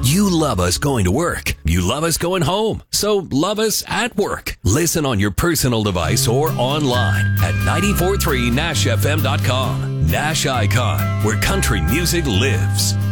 You love us going to work. You love us going home. So love us at work. Listen on your personal device or online at 943nashfm.com. Nash Icon, where country music lives.